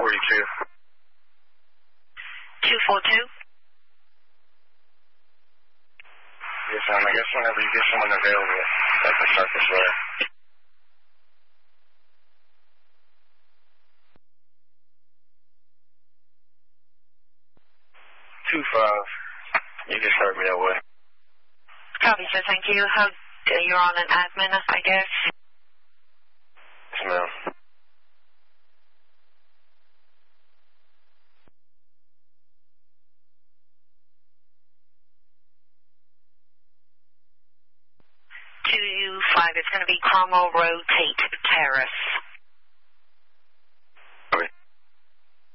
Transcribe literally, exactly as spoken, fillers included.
forty-two. two forty-two? Yes, ma'am. I guess whenever you get someone available, I can start this way. two five. You can start me that way. Copy, sir. Thank you. How, uh, you're on an admin, I guess? Yes, ma'am. two five. It's going to be Cromwell Road, Tate Terrace.